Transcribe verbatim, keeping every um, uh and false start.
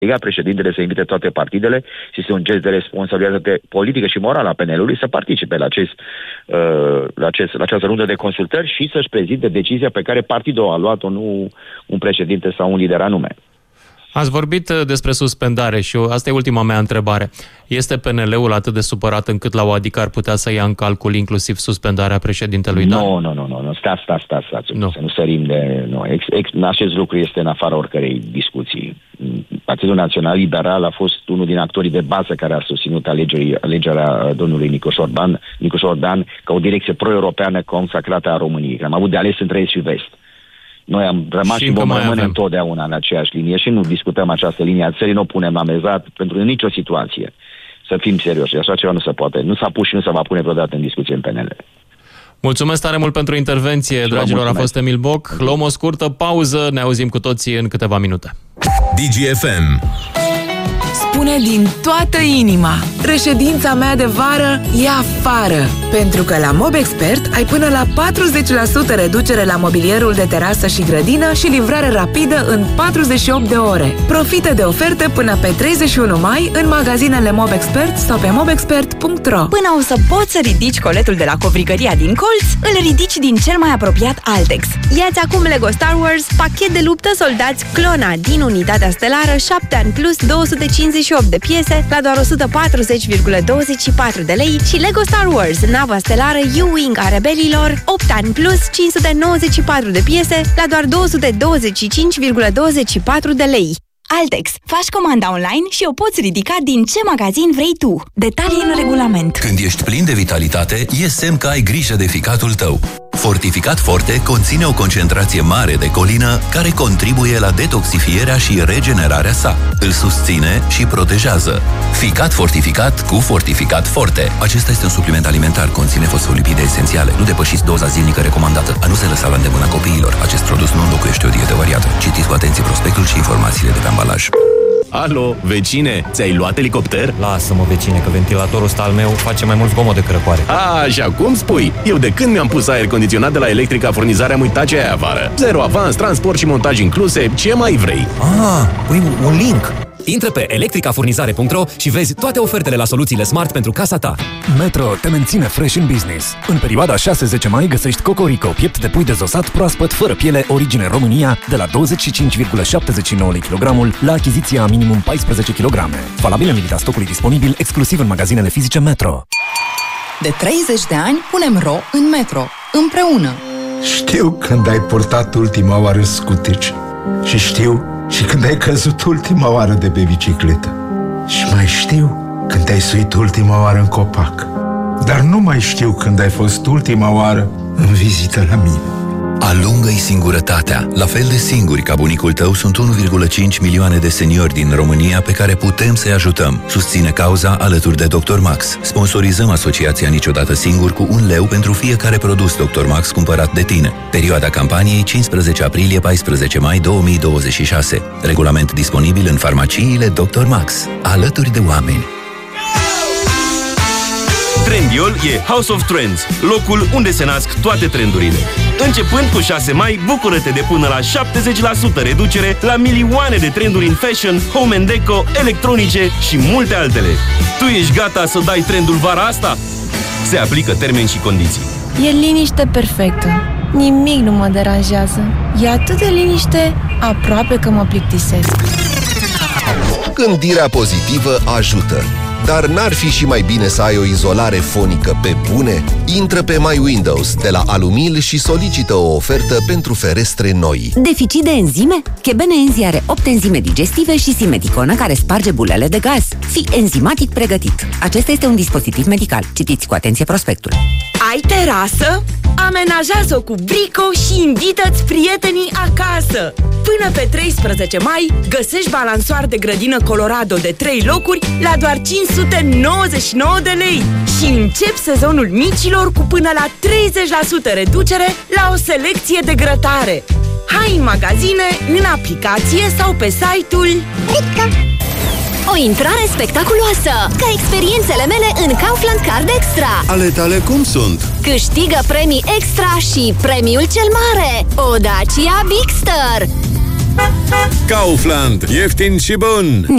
președintele să invite toate partidele și este un gest de responsabilitate politică și morală a P N L-ului să participe la, acest, uh, la, acest, la această rundă de consultări și să-și prezinte decizia pe care partidul a luat-o, nu un președinte sau un lider anume. Ați vorbit despre suspendare și asta e ultima mea întrebare. Este P N L-ul atât de supărat încât la O A D I C ar putea să ia în calcul inclusiv suspendarea președintelui Dan? Nu, nu, nu, nu, nu. Stați, stați, stați, stați. Nu. Să nu sărim de... Nu. Ex, ex, acest lucru este în afara oricărei discuții. Partidul Național Liberal a fost unul din actorii de bază care a susținut alegerii, alegerea domnului Nicuș Orban, Nicuș Orban ca o direcție pro-europeană consacrată a României. Am avut de ales între est și vest. Noi am rămas și, și vom rămâne avem. întotdeauna în aceeași linie și nu discutăm această linie a țării, nu o punem la mezat pentru nicio situație. Să fim serioși, așa ceva nu se poate. Nu s-a pus și nu se va pune vreodată în discuție în P N L. Mulțumesc tare mult pentru intervenție, dragilor, a fost Emil Boc. Luăm o scurtă pauză, ne auzim cu toții în câteva minute. D G F M spune din toată inima: reședința mea de vară e afară. Pentru că la Mobexpert ai până la patruzeci la sută reducere la mobilierul de terasă și grădină și livrare rapidă în patruzeci și opt de ore. Profită de oferte până pe treizeci și unu mai în magazinele Mobexpert sau pe mobexpert punct ro. Până o să poți să ridici coletul de la covrigăria din colț, îl ridici din cel mai apropiat Altex. Ia-ți acum Lego Star Wars, pachet de luptă soldați Clona din unitatea stelară, șapte ani plus, două sute cincizeci și opt de piese la doar o sută patruzeci virgulă douăzeci și patru de lei și Lego Star Wars, nava stelară U-Wing a rebelilor, opt ani plus, cinci sute nouăzeci și patru de piese la doar două sute douăzeci și cinci virgulă douăzeci și patru de lei. Altex. Faci comanda online și o poți ridica din ce magazin vrei tu. Detalii în regulament. Când ești plin de vitalitate, e semn că ai grijă de ficatul tău. Fortificat Forte conține o concentrație mare de colină care contribuie la detoxifierea și regenerarea sa. Îl susține și protejează. Ficat fortificat cu Fortificat Forte. Acesta este un supliment alimentar, conține fosfolipide esențiale. Nu depășiți doza zilnică recomandată. A nu se lăsa la îndemâna copiilor. Acest produs nu înlocuiește o dietă variată. Citiți cu atenție prospectul și informațiile de pe ambalaj. Alo, vecine, ți-ai luat elicopter? Lasă-mă, vecine, că ventilatorul ăsta al meu face mai mult zgomot decât răcoare. A, și acum spui? Eu de când mi-am pus aer condiționat de la Electrica Furnizare am uitat ce ai afară. Zero avans, transport și montaj incluse, ce mai vrei? Ah, păi un link! Intră pe electrica furnizare punct ro și vezi toate ofertele la soluțiile smart pentru casa ta. Metro te menține fresh în business. În perioada șase zece mai găsești Cocorico, piept de pui dezosat proaspăt, fără piele, origine România, de la douăzeci și cinci virgulă șaptezeci și nouă lei kilogramul la achiziția minimum paisprezece kilograme. Valabil în limita stocului disponibil exclusiv în magazinele fizice Metro. De treizeci de ani punem ro în Metro, împreună. Știu când ai purtat ultima oară scuteci și știu și când ai căzut ultima oară de pe bicicletă. Și mai știu când te-ai suit ultima oară în copac. Dar nu mai știu când ai fost ultima oară în vizită la mine. Alungă-i singurătatea. La fel de singuri ca bunicul tău sunt unu virgulă cinci milioane de seniori din România pe care putem să-i ajutăm. Susține cauza alături de doctor Max. Sponsorizăm asociația Niciodată Singur cu un leu pentru fiecare produs doctor Max cumpărat de tine. Perioada campaniei cincisprezece aprilie - paisprezece mai două mii douăzeci și șase. Regulament disponibil în farmaciile doctor Max. Alături de oameni. Trendyol e House of Trends, locul unde se nasc toate trendurile. Începând cu șase mai, bucură-te de până la șaptezeci la sută reducere la milioane de trenduri în fashion, home and deco, electronice și multe altele. Tu ești gata să dai trendul vara asta? Se aplică termeni și condiții. E liniște perfectă. Nimic nu mă deranjează. E atât de liniște, aproape că mă plictisesc. Gândirea pozitivă ajută. Dar n-ar fi și mai bine să ai o izolare fonică pe bune? Intră pe My Windows de la Alumil și solicită o ofertă pentru ferestre noi. Deficit de enzime? Chebenenzi are opt enzime digestive și simeticonă care sparge bulele de gaz. Fii enzimatic pregătit. Acesta este un dispozitiv medical. Citiți cu atenție prospectul. Ai terasă? Amenajează-o cu Brico și invită-ți prietenii acasă! Până pe treisprezece mai găsești balansoar de grădină Colorado de trei locuri la doar cinci sute nouăzeci și nouă de lei și încep sezonul micilor cu până la treizeci la sută reducere la o selecție de grătare. Hai în magazine, în aplicație sau pe site-ul Brico. O intrare spectaculoasă, ca experiențele mele în Kaufland Card Extra. Ale tale cum sunt? Câștigă premii extra și premiul cel mare, o Dacia Bigster. Kaufland, ieftin și bun!